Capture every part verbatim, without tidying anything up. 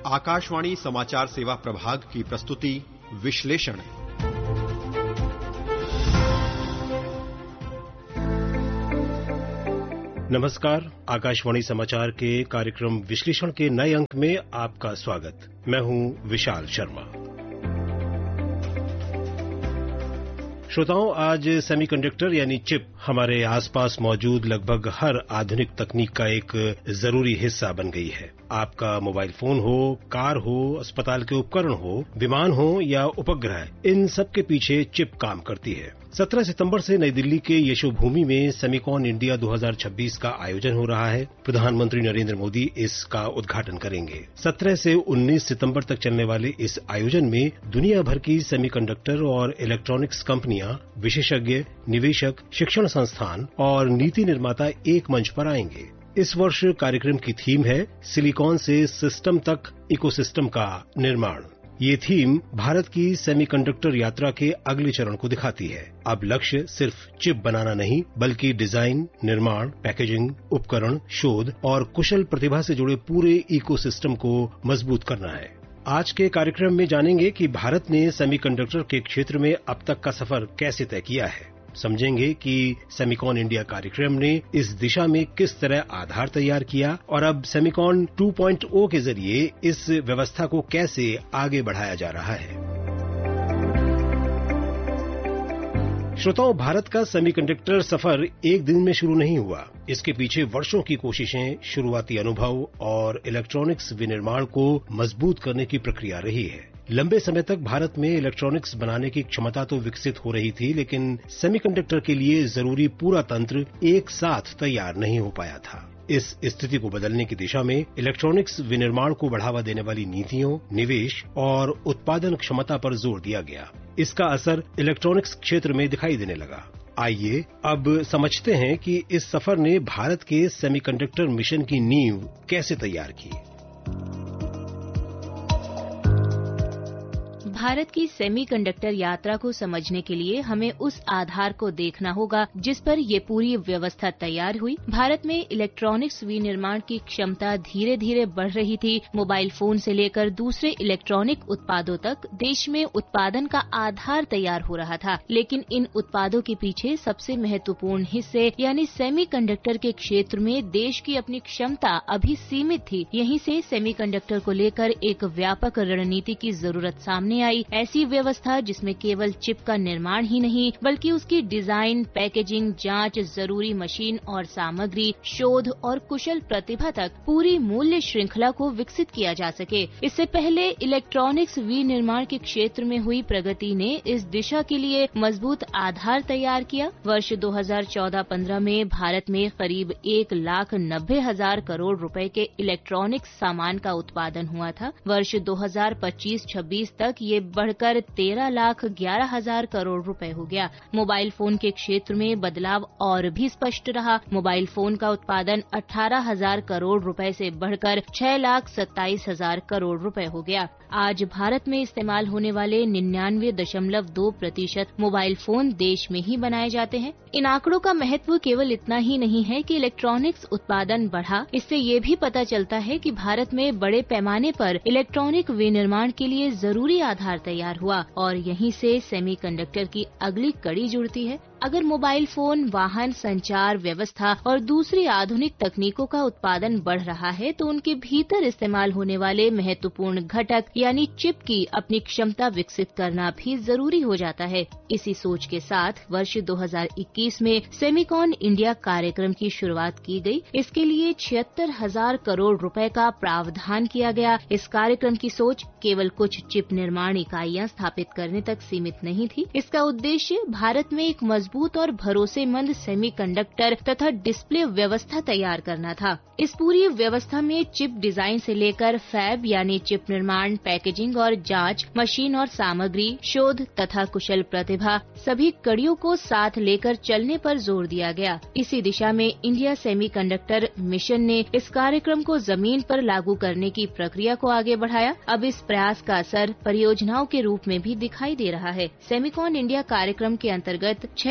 आकाशवाणी समाचार सेवा प्रभाग की प्रस्तुति विश्लेषण। नमस्कार, आकाशवाणी समाचार के कार्यक्रम विश्लेषण के नए अंक में आपका स्वागत। मैं हूं विशाल शर्मा। श्रोताओं, आज सेमीकंडक्टर यानी चिप हमारे आसपास मौजूद लगभग हर आधुनिक तकनीक का एक जरूरी हिस्सा बन गई है। आपका मोबाइल फोन हो, कार हो, अस्पताल के उपकरण हो, विमान हो या उपग्रह, इन सब के पीछे चिप काम करती है। सत्रह सितंबर से नई दिल्ली के यशोभूमि में सेमिकॉन इंडिया दो हज़ार छब्बीस का आयोजन हो रहा है। प्रधानमंत्री नरेंद्र मोदी इसका उद्घाटन करेंगे। सत्रह से उन्नीस सितंबर तक चलने वाले इस आयोजन में दुनिया भर की सेमीकंडक्टर और इलेक्ट्रॉनिक्स कंपनियां, विशेषज्ञ, निवेशक, शिक्षण संस्थान और नीति निर्माता एक मंच पर आएंगे। इस वर्ष कार्यक्रम की थीम है सिलिकॉन से सिस्टम तक इकोसिस्टम का निर्माण। ये थीम भारत की सेमीकंडक्टर यात्रा के अगले चरण को दिखाती है। अब लक्ष्य सिर्फ चिप बनाना नहीं, बल्कि डिजाइन, निर्माण, पैकेजिंग, उपकरण, शोध और कुशल प्रतिभा से जुड़े पूरे इकोसिस्टम को मजबूत करना है। आज के कार्यक्रम में जानेंगे कि भारत ने सेमीकंडक्टर के क्षेत्र में अब तक का सफर कैसे तय किया है। समझेंगे कि सेमिकॉन इंडिया कार्यक्रम ने इस दिशा में किस तरह आधार तैयार किया और अब सेमिकॉन टू पॉइंट ओ के जरिए इस व्यवस्था को कैसे आगे बढ़ाया जा रहा है। श्रोताओं, भारत का सेमीकंडक्टर सफर एक दिन में शुरू नहीं हुआ। इसके पीछे वर्षों की कोशिशें, शुरुआती अनुभव और इलेक्ट्रॉनिक्स विनिर्माण को मजबूत करने की प्रक्रिया रही है। लंबे समय तक भारत में इलेक्ट्रॉनिक्स बनाने की क्षमता तो विकसित हो रही थी, लेकिन सेमीकंडक्टर के लिए जरूरी पूरा तंत्र एक साथ तैयार नहीं हो पाया था। इस स्थिति को बदलने की दिशा में इलेक्ट्रॉनिक्स विनिर्माण को बढ़ावा देने वाली नीतियों, निवेश और उत्पादन क्षमता पर जोर दिया गया। इसका असर इलेक्ट्रॉनिक्स क्षेत्र में दिखाई देने लगा। आइए अब समझते हैं कि इस सफर ने भारत के सेमीकंडक्टर मिशन की नींव कैसे तैयार की। भारत की सेमीकंडक्टर यात्रा को समझने के लिए हमें उस आधार को देखना होगा जिस पर ये पूरी व्यवस्था तैयार हुई। भारत में इलेक्ट्रॉनिक्स विनिर्माण की क्षमता धीरे धीरे बढ़ रही थी। मोबाइल फोन से लेकर दूसरे इलेक्ट्रॉनिक उत्पादों तक देश में उत्पादन का आधार तैयार हो रहा था, लेकिन इन उत्पादों के पीछे सबसे महत्वपूर्ण हिस्से यानी सेमीकंडक्टर के क्षेत्र में देश की अपनी क्षमता अभी सीमित थी। यहीं से सेमीकंडक्टर को लेकर एक व्यापक रणनीति की जरूरत सामने आई। ऐसी व्यवस्था जिसमें केवल चिप का निर्माण ही नहीं, बल्कि उसकी डिजाइन, पैकेजिंग, जांच, जरूरी मशीन और सामग्री, शोध और कुशल प्रतिभा तक पूरी मूल्य श्रृंखला को विकसित किया जा सके। इससे पहले इलेक्ट्रॉनिक्स विनिर्माण के क्षेत्र में हुई प्रगति ने इस दिशा के लिए मजबूत आधार तैयार किया। वर्ष दो हज़ार चौदह पंद्रह में भारत में करीब एक लाख नब्बे हजार करोड़ रुपए के इलेक्ट्रॉनिक्स सामान का उत्पादन हुआ था। वर्ष दो हज़ार पच्चीस छब्बीस तक ये बढ़कर तेरह लाख ग्यारह हजार करोड़ रुपए हो गया। मोबाइल फोन के क्षेत्र में बदलाव और भी स्पष्ट रहा। मोबाइल फोन का उत्पादन अठारह हजार करोड़ रुपए से बढ़कर छह लाख सत्ताईस हजार करोड़ रुपए हो गया। आज भारत में इस्तेमाल होने वाले निन्यानवे दशमलव दो प्रतिशत मोबाइल फोन देश में ही बनाए जाते हैं। इन आंकड़ों का महत्व केवल इतना ही नहीं है कि इलेक्ट्रॉनिक्स उत्पादन बढ़ा, इससे ये भी पता चलता है कि भारत में बड़े पैमाने पर इलेक्ट्रॉनिक विनिर्माण के लिए जरूरी आधार तैयार हुआ और यहीं से सेमीकंडक्टर की अगली कड़ी जुड़ती है। अगर मोबाइल फोन, वाहन, संचार व्यवस्था और दूसरी आधुनिक तकनीकों का उत्पादन बढ़ रहा है, तो उनके भीतर इस्तेमाल होने वाले महत्वपूर्ण घटक यानी चिप की अपनी क्षमता विकसित करना भी जरूरी हो जाता है। इसी सोच के साथ वर्ष दो हज़ार इक्कीस में सेमिकॉन इंडिया कार्यक्रम की शुरुआत की गई। इसके लिए छिहत्तर हजार करोड़ रुपए का प्रावधान किया गया। इस कार्यक्रम की सोच केवल कुछ चिप निर्माण इकाइयां स्थापित करने तक सीमित नहीं थी। इसका उद्देश्य भारत में एक मजबूत और भरोसेमंद सेमीकंडक्टर तथा डिस्प्ले व्यवस्था तैयार करना था। इस पूरी व्यवस्था में चिप डिजाइन से लेकर फैब यानी चिप निर्माण, पैकेजिंग और जांच, मशीन और सामग्री, शोध तथा कुशल प्रतिभा सभी कड़ियों को साथ लेकर चलने पर जोर दिया गया। इसी दिशा में इंडिया सेमीकंडक्टर मिशन ने इस कार्यक्रम को जमीन पर लागू करने की प्रक्रिया को आगे बढ़ाया। अब इस प्रयास का असर परियोजनाओं के रूप में भी दिखाई दे रहा है। सेमिकॉन इंडिया कार्यक्रम के अंतर्गत छह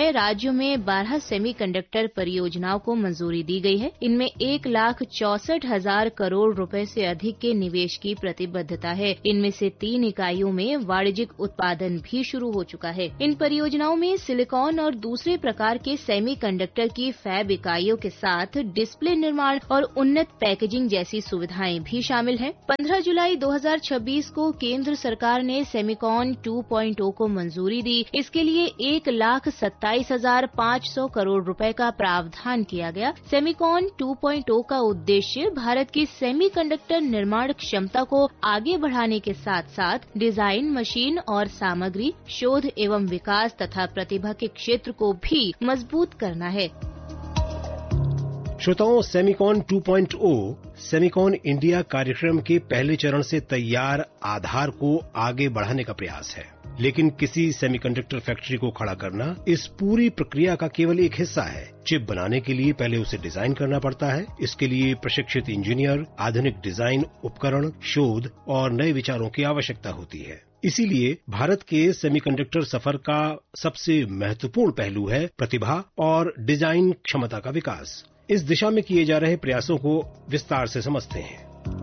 छह राज्यों में बारह सेमीकंडक्टर परियोजनाओं को मंजूरी दी गई है। इनमें एक लाख चौसठ हजार करोड़ रुपए से अधिक के निवेश की प्रतिबद्धता है। इनमें से तीन इकाइयों में वाणिज्यिक उत्पादन भी शुरू हो चुका है। इन परियोजनाओं में सिलिकॉन और दूसरे प्रकार के सेमीकंडक्टर की फैब इकाइयों के साथ डिस्प्ले निर्माण और उन्नत पैकेजिंग जैसी सुविधाएं भी शामिल हैं। पंद्रह जुलाई दो हजार छब्बीस को केंद्र सरकार ने सेमिकॉन टू पॉइंट ओ को मंजूरी दी। इसके लिए एक लाख सत्ताईस हजार पाँच सौ करोड़ रुपए का प्रावधान किया गया। सेमिकॉन टू पॉइंट ओ का उद्देश्य भारत की सेमीकंडक्टर निर्माण क्षमता को आगे बढ़ाने के साथ साथ डिजाइन, मशीन और सामग्री, शोध एवं विकास तथा प्रतिभा के क्षेत्र को भी मजबूत करना है। श्रोताओं, सेमिकॉन टू पॉइंट ओ सेमिकॉन इंडिया कार्यक्रम के पहले चरण से तैयार आधार को आगे बढ़ाने का प्रयास है। लेकिन किसी सेमीकंडक्टर फैक्ट्री को खड़ा करना इस पूरी प्रक्रिया का केवल एक हिस्सा है। चिप बनाने के लिए पहले उसे डिजाइन करना पड़ता है। इसके लिए प्रशिक्षित इंजीनियर, आधुनिक डिजाइन उपकरण, शोध और नए विचारों की आवश्यकता होती है। इसीलिए भारत के सेमीकंडक्टर सफर का सबसे महत्वपूर्ण पहलू है प्रतिभा और डिजाइन क्षमता का विकास। इस दिशा में किए जा रहे प्रयासों को विस्तार से समझते हैं।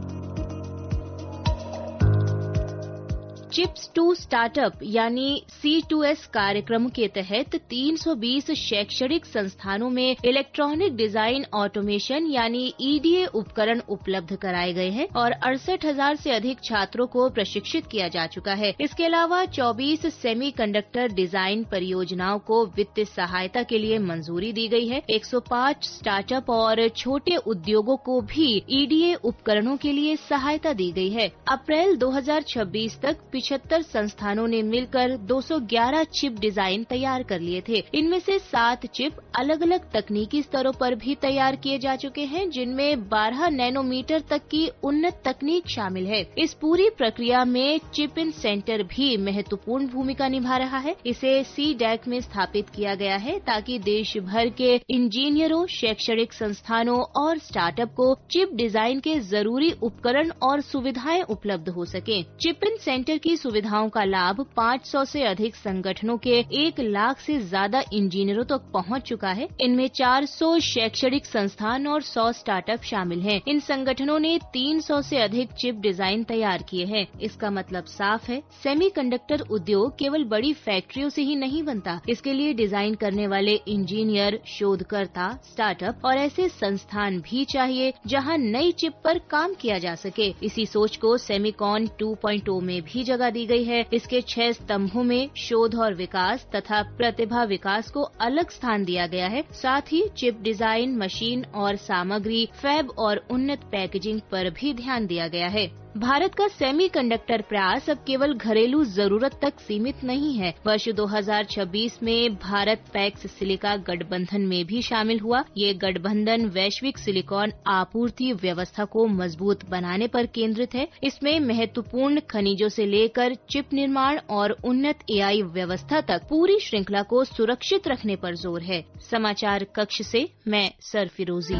चिप्स टू स्टार्टअप यानी सी टू एस कार्यक्रम के तहत तीन सौ बीस शैक्षणिक संस्थानों में इलेक्ट्रॉनिक डिजाइन ऑटोमेशन यानी ई डी ए उपकरण उपलब्ध कराए गए हैं और अड़सठ हजार से अधिक छात्रों को प्रशिक्षित किया जा चुका है। इसके अलावा चौबीस सेमीकंडक्टर डिजाइन परियोजनाओं को वित्तीय सहायता के लिए मंजूरी दी गई है। एक सौ पाँच स्टार्टअप और छोटे उद्योगों को भी ई डी ए उपकरणों के लिए सहायता दी गई है। अप्रैल दो हजार छब्बीस तक पचहत्तर संस्थानों ने मिलकर दो सौ ग्यारह चिप डिजाइन तैयार कर लिए थे। इनमें से सात चिप अलग अलग तकनीकी स्तरों पर भी तैयार किए जा चुके हैं, जिनमें बारह नैनोमीटर तक की उन्नत तकनीक शामिल है। इस पूरी प्रक्रिया में चिप इन सेंटर भी महत्वपूर्ण भूमिका निभा रहा है। इसे सी डैक में स्थापित किया गया है ताकि देश भर के इंजीनियरों, शैक्षणिक संस्थानों और स्टार्टअप को चिप डिजाइन के जरूरी उपकरण और सुविधाएं उपलब्ध हो सके। चिप इन सेंटर की सुविधाओं का लाभ पाँच सौ से अधिक संगठनों के एक लाख से ज्यादा इंजीनियरों तक पहुंच चुका है। इनमें चार सौ शैक्षणिक संस्थान और सौ स्टार्टअप शामिल हैं। इन संगठनों ने तीन सौ से अधिक चिप डिजाइन तैयार किए हैं। इसका मतलब साफ है, सेमीकंडक्टर उद्योग केवल बड़ी फैक्ट्रियों से ही नहीं बनता। इसके लिए डिजाइन करने वाले इंजीनियर, शोधकर्ता, स्टार्टअप और ऐसे संस्थान भी चाहिए जहां नई चिप पर काम किया जा सके। इसी सोच को सेमिकॉन टू पॉइंट ओ में भी जगह दी गई है। इसके छह स्तंभों में शोध और विकास तथा प्रतिभा विकास को अलग स्थान दिया गया है। साथ ही चिप डिजाइन, मशीन और सामग्री, फैब और उन्नत पैकेजिंग पर भी ध्यान दिया गया है। भारत का सेमीकंडक्टर प्रयास अब केवल घरेलू जरूरत तक सीमित नहीं है। वर्ष दो हजार छब्बीस में भारत पैक्स सिलिका गठबंधन में भी शामिल हुआ। ये गठबंधन वैश्विक सिलिकॉन आपूर्ति व्यवस्था को मजबूत बनाने पर केंद्रित है। इसमें महत्वपूर्ण खनिजों से लेकर चिप निर्माण और उन्नत ए आई व्यवस्था तक पूरी श्रृंखला को सुरक्षित रखने पर जोर है। समाचार कक्ष से मैं सरफिरोजी।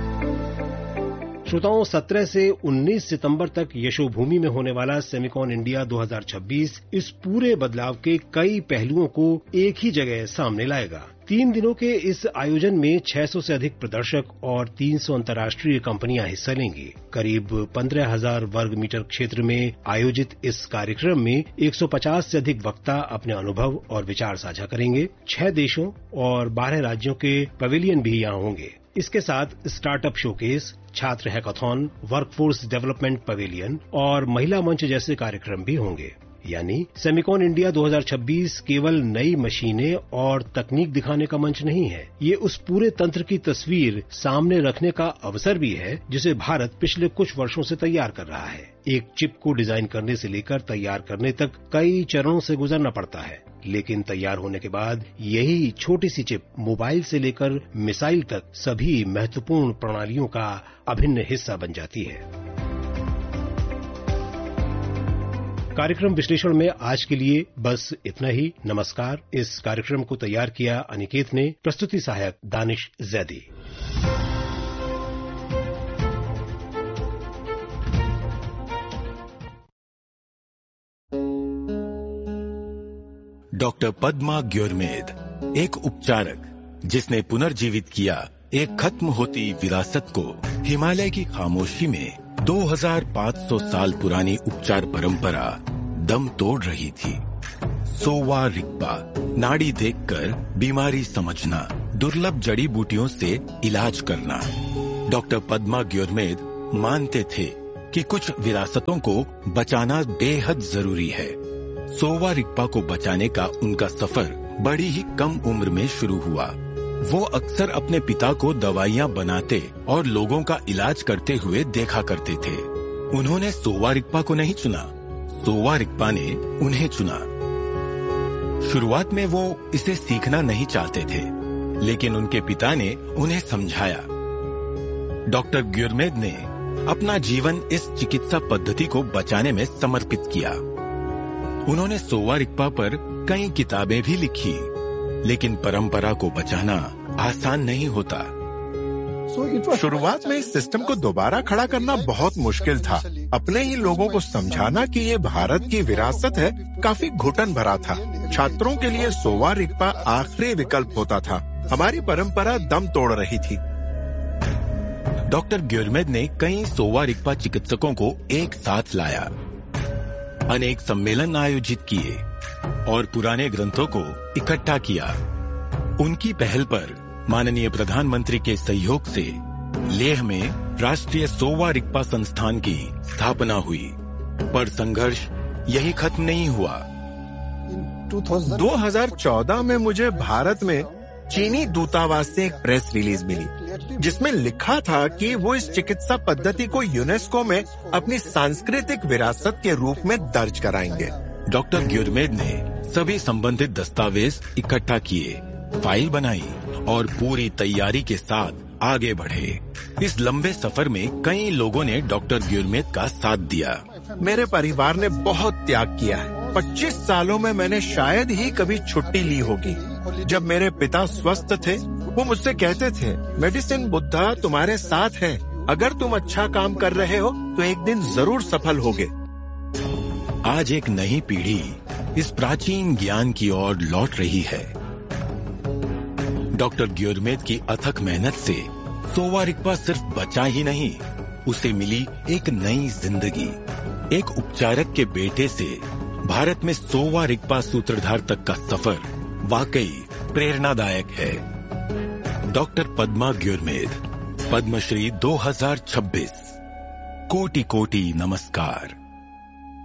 श्रोताओं, सत्रह से उन्नीस सितंबर तक यशोभूमि में होने वाला सेमिकॉन इंडिया दो हजार छब्बीस इस पूरे बदलाव के कई पहलुओं को एक ही जगह सामने लाएगा। तीन दिनों के इस आयोजन में छह सौ से अधिक प्रदर्शक और तीन सौ अंतर्राष्ट्रीय कंपनियां हिस्सा लेंगी। करीब पंद्रह हजार वर्ग मीटर क्षेत्र में आयोजित इस कार्यक्रम में एक सौ पचास से अधिक वक्ता अपने अनुभव और विचार साझा करेंगे। छह देशों और बारह राज्यों के पवेलियन भी यहाँ होंगे। इसके साथ स्टार्टअप शोकेस, छात्र हैकाथॉन, वर्कफोर्स डेवलपमेंट पवेलियन और महिला मंच जैसे कार्यक्रम भी होंगे। यानी सेमिकॉन इंडिया दो हजार छब्बीस केवल नई मशीनें और तकनीक दिखाने का मंच नहीं है। ये उस पूरे तंत्र की तस्वीर सामने रखने का अवसर भी है जिसे भारत पिछले कुछ वर्षों से तैयार कर रहा है। एक चिप को डिजाइन करने से लेकर तैयार करने तक कई चरणों से गुजरना पड़ता है, लेकिन तैयार होने के बाद यही छोटी सी चिप मोबाइल से लेकर मिसाइल तक सभी महत्वपूर्ण प्रणालियों का अभिन्न हिस्सा बन जाती है। कार्यक्रम विश्लेषण में आज के लिए बस इतना ही। नमस्कार। इस कार्यक्रम को तैयार किया अनिकेत ने, प्रस्तुति सहायक दानिश जैदी। डॉक्टर पद्मा ग्योरमेद, एक उपचारक जिसने पुनर्जीवित किया एक खत्म होती विरासत को। हिमालय की खामोशी में दो हज़ार पाँच सौ साल पुरानी उपचार परंपरा दम तोड़ रही थी। सोवा रिगपा, नाड़ी देखकर बीमारी समझना, दुर्लभ जड़ी बूटियों से इलाज करना। डॉक्टर पद्मा ग्योरमेद मानते थे कि कुछ विरासतों को बचाना बेहद जरूरी है। सोवा रिगपा को बचाने का उनका सफर बड़ी ही कम उम्र में शुरू हुआ। वो अक्सर अपने पिता को दवाइयां बनाते और लोगों का इलाज करते हुए देखा करते थे। उन्होंने सोवा रिगपा को नहीं चुना, सोवा रिगपा ने उन्हें चुना। शुरुआत में वो इसे सीखना नहीं चाहते थे, लेकिन उनके पिता ने उन्हें समझाया। डॉक्टर ग्योरमेद ने अपना जीवन इस चिकित्सा पद्धति को बचाने में समर्पित किया। उन्होंने सोवा रिगपा पर कई किताबें भी लिखी, लेकिन परंपरा को बचाना आसान नहीं होता। शुरुआत में इस सिस्टम को दोबारा खड़ा करना बहुत मुश्किल था। अपने ही लोगों को समझाना कि ये भारत की विरासत है काफी घुटन भरा था। छात्रों के लिए सोवा रिगपा आखिरी विकल्प होता था। हमारी परंपरा दम तोड़ रही थी। डॉक्टर ग्योरमेद ने कई सोवा रिगपा चिकित्सकों को एक साथ लाया, अनेक सम्मेलन आयोजित किए और पुराने ग्रंथों को इकट्ठा किया। उनकी पहल पर माननीय प्रधानमंत्री के सहयोग से लेह में राष्ट्रीय सोवा रिगपा संस्थान की स्थापना हुई। पर संघर्ष यही खत्म नहीं हुआ। दो हज़ार चौदह में मुझे भारत में चीनी दूतावास से एक प्रेस रिलीज मिली, जिसमें लिखा था कि वो इस चिकित्सा पद्धति को यूनेस्को में अपनी सांस्कृतिक विरासत के रूप में दर्ज कराएंगे। डॉक्टर ग्योरमेद ने सभी संबंधित दस्तावेज इकट्ठा किए, फाइल बनाई और पूरी तैयारी के साथ आगे बढ़े। इस लंबे सफर में कई लोगों ने डॉक्टर ग्योरमेद का साथ दिया। मेरे परिवार ने बहुत त्याग किया है। पच्चीस सालों में मैंने शायद ही कभी छुट्टी ली होगी। जब मेरे पिता स्वस्थ थे, वो मुझसे कहते थे, मेडिसिन बुद्धा तुम्हारे साथ है। अगर तुम अच्छा काम कर रहे हो तो एक दिन जरूर सफल होगे। आज एक नई पीढ़ी इस प्राचीन ज्ञान की ओर लौट रही है। डॉक्टर ग्योरमेद की अथक मेहनत से सोवा रिगपा सिर्फ बचा ही नहीं, उसे मिली एक नई जिंदगी। एक उपचारक के बेटे से भारत में सोवा रिगपा सूत्रधार तक का सफर वाकई प्रेरणादायक है। डॉक्टर पद्मा ग्योरमेद, पद्मश्री दो हज़ार छब्बीस। कोटि कोटि नमस्कार।